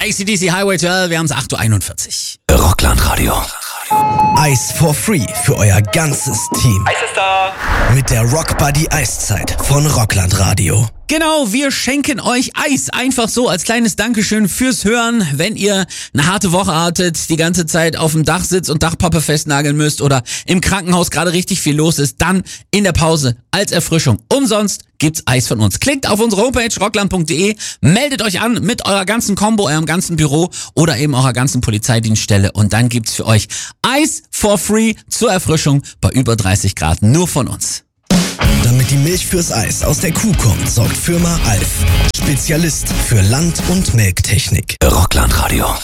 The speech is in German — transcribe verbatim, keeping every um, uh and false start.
A C D C Highway zwölf, wir haben es acht Uhr einundvierzig. Rockland-Radio. Eis for free für euer ganzes Team. Eis ist da. Mit der Rock Buddy Eiszeit von Rockland-Radio. Genau, wir schenken euch Eis. Einfach so als kleines Dankeschön fürs Hören. Wenn ihr eine harte Woche hattet, die ganze Zeit auf dem Dach sitzt und Dachpappe festnageln müsst oder im Krankenhaus gerade richtig viel los ist, dann in der Pause als Erfrischung umsonst gibt's Eis von uns. Klickt auf unsere Homepage rockland punkt de, meldet euch an mit eurer ganzen Combo, eurem ganzen Büro oder eben eurer ganzen Polizeidienststelle und dann gibt's für euch Eis for free zur Erfrischung bei über dreißig Grad. Nur von uns. Damit die Milch fürs Eis aus der Kuh kommt, sorgt Firma Alf. Spezialist für Land- und Melktechnik. Rockland-Radio.